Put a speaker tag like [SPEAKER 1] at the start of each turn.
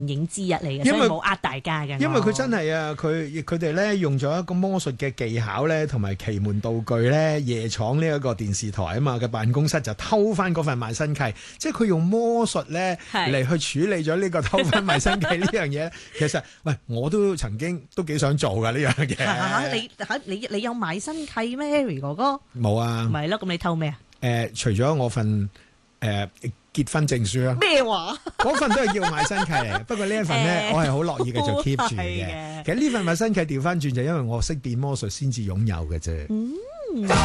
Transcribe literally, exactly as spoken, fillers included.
[SPEAKER 1] 影之一嚟嘅，
[SPEAKER 2] 因為
[SPEAKER 1] 所以冇呃大家嘅。
[SPEAKER 2] 因為佢真係啊，佢佢哋咧用咗一個魔術嘅技巧咧，同埋奇門道具咧，夜闖呢一個電視台啊嘛嘅辦公室就偷翻嗰份賣身契，即係佢用魔術咧嚟去處理咗呢個偷翻賣身契呢樣嘢。其實喂，我都曾經都幾想做噶呢樣嘢。
[SPEAKER 1] 嚇你嚇你你有賣身契咩 Harry 哥哥？
[SPEAKER 2] 冇啊。
[SPEAKER 1] 咪咯，咁你偷咩啊？
[SPEAKER 2] 誒，除咗我份誒結婚證書啊，
[SPEAKER 1] 咩話？
[SPEAKER 2] 嗰份都係叫賣身契嚟，不過呢一份咧，我係好樂意繼續 keep 住嘅。其實呢份賣身契調翻轉就因為我識變魔術先至擁有嘅啫。